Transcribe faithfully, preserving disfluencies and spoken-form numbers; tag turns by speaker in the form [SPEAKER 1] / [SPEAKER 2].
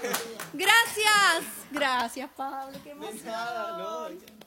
[SPEAKER 1] Gracias. Gracias, Pablo. Qué emoción.
[SPEAKER 2] De nada, no.